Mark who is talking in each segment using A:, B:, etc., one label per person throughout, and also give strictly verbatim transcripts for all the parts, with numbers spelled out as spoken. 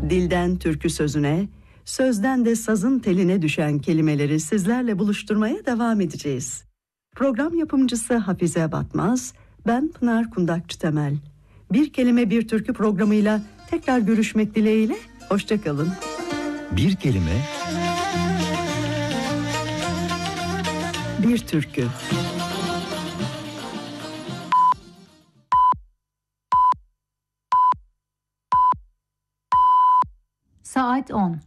A: Dilden türkü sözüne, sözden de sazın teline düşen kelimeleri sizlerle buluşturmaya devam edeceğiz. Program yapımcısı Hafize Batmaz, ben Pınar Kundakçı Temel. Bir kelime bir türkü programıyla tekrar görüşmek dileğiyle, hoşça kalın.
B: Bir kelime,
A: bir türkü.
C: Saat on.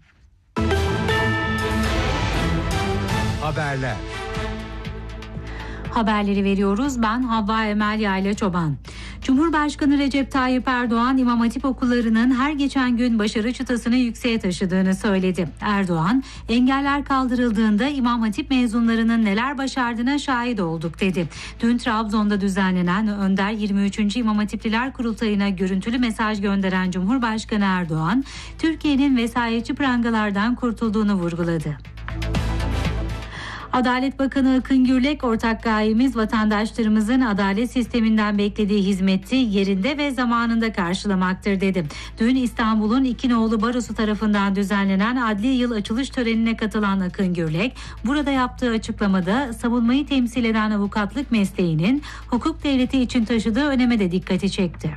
B: haberler.
C: Haberleri veriyoruz. Ben Havva Emel Yayla Çoban. Cumhurbaşkanı Recep Tayyip Erdoğan, İmam Hatip okullarının her geçen gün başarı çıtasını yükseğe taşıdığını söyledi. Erdoğan, engeller kaldırıldığında İmam Hatip mezunlarının neler başardığına şahit olduk dedi. Dün Trabzon'da düzenlenen Önder yirmi üçüncü İmam Hatipliler Kurultayı'na görüntülü mesaj gönderen Cumhurbaşkanı Erdoğan, Türkiye'nin vesayetçi prangalardan kurtulduğunu vurguladı. Adalet Bakanı Akın Gürlek, ortak gayemiz vatandaşlarımızın adalet sisteminden beklediği hizmeti yerinde ve zamanında karşılamaktır dedi. Dün İstanbul'un İkinoğlu Barosu tarafından düzenlenen adli yıl açılış törenine katılan Akın Gürlek, burada yaptığı açıklamada savunmayı temsil eden avukatlık mesleğinin hukuk devleti için taşıdığı öneme de dikkati çekti.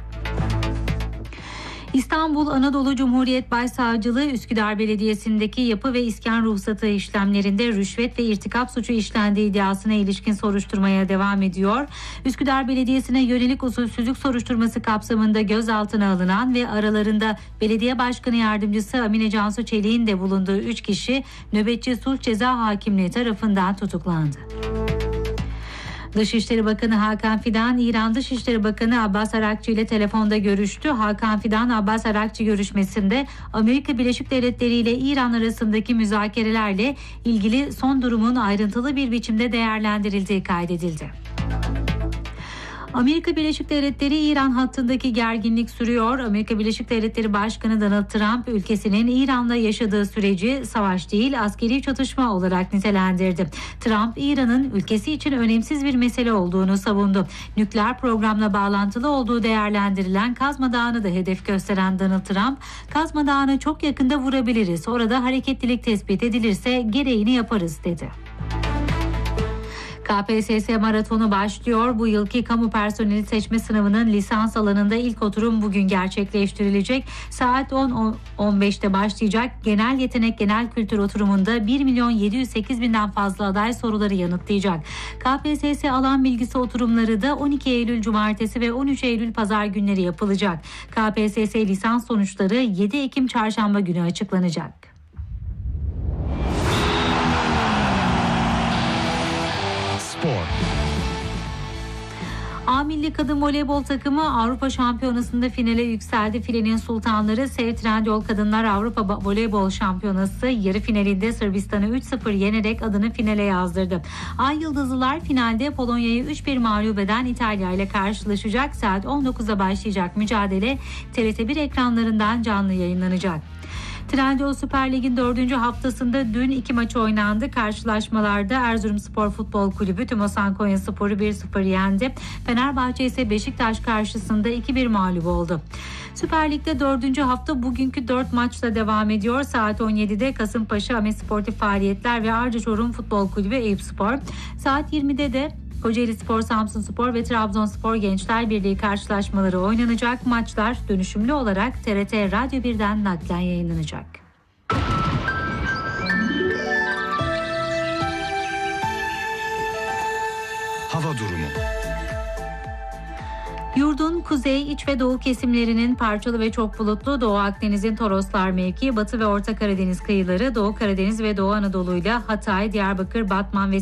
C: İstanbul Anadolu Cumhuriyet Başsavcılığı Üsküdar Belediyesi'ndeki yapı ve iskan ruhsatı işlemlerinde rüşvet ve irtikap suçu işlendiği iddiasına ilişkin soruşturmaya devam ediyor. Üsküdar Belediyesi'ne yönelik usulsüzlük soruşturması kapsamında gözaltına alınan ve aralarında Belediye Başkanı Yardımcısı Amine Cansu Çelik'in de bulunduğu üç kişi nöbetçi sulh ceza hakimliği tarafından tutuklandı. Dışişleri Bakanı Hakan Fidan, İran Dışişleri Bakanı Abbas Arakçı ile telefonda görüştü. Hakan Fidan, Abbas Arakçı görüşmesinde Amerika Birleşik Devletleri ile İran arasındaki müzakerelerle ilgili son durumun ayrıntılı bir biçimde değerlendirildiği kaydedildi. Amerika Birleşik Devletleri İran hattındaki gerginlik sürüyor. Amerika Birleşik Devletleri Başkanı Donald Trump, ülkesinin İran'la yaşadığı süreci savaş değil askeri çatışma olarak nitelendirdi. Trump, İran'ın ülkesi için önemsiz bir mesele olduğunu savundu. Nükleer programla bağlantılı olduğu değerlendirilen Kazma Dağı'nı da hedef gösteren Donald Trump, Kazma Dağı'nı çok yakında vurabiliriz. Orada hareketlilik tespit edilirse gereğini yaparız dedi. K P S S maratonu başlıyor. Bu yılki kamu personeli seçme sınavının lisans alanında ilk oturum bugün gerçekleştirilecek. Saat on on beşte başlayacak. Genel yetenek, genel kültür oturumunda bir milyon yedi yüz sekiz binden fazla aday soruları yanıtlayacak. K P S S alan bilgisi oturumları da on iki Eylül Cumartesi ve on üç Eylül Pazar günleri yapılacak. K P S S lisans sonuçları yedi Ekim Çarşamba günü açıklanacak. A Milli Kadın Voleybol takımı Avrupa Şampiyonası'nda finale yükseldi. Filenin sultanları Sev Trendyol Kadınlar Avrupa Voleybol Şampiyonası yarı finalinde Sırbistan'ı üç sıfır yenerek adını finale yazdırdı. Ay Yıldızlılar finalde Polonya'yı üç bir mağlup eden İtalya ile karşılaşacak. Saat on dokuzda başlayacak mücadele T R T bir ekranlarından canlı yayınlanacak. Trendyol Süper Lig'in dördüncü haftasında dün iki maç oynandı. Karşılaşmalarda Erzurumspor Futbol Kulübü Tümosan Konyaspor'u bir sıfır yendi. Fenerbahçe ise Beşiktaş karşısında iki bir mağlup oldu. Süper Lig'de dördüncü hafta bugünkü dört maçla devam ediyor. Saat on yedide Kasımpaşa Ahmet Sportif Faaliyetler ve Arca Çorum Futbol Kulübü Eyüpspor. Saat yirmide de Kocaeli Spor, Samsunspor ve Trabzonspor Gençler Birliği karşılaşmaları oynanacak. Maçlar dönüşümlü olarak T R T Radyo birden naklen yayınlanacak.
B: Hava durumu.
C: Yurdun kuzey, iç ve doğu kesimlerinin parçalı ve çok bulutlu, Doğu Akdeniz'in Toroslar mevkii, Batı ve Orta Karadeniz kıyıları, Doğu Karadeniz ve Doğu Anadolu'yla Hatay, Diyarbakır, Batman ve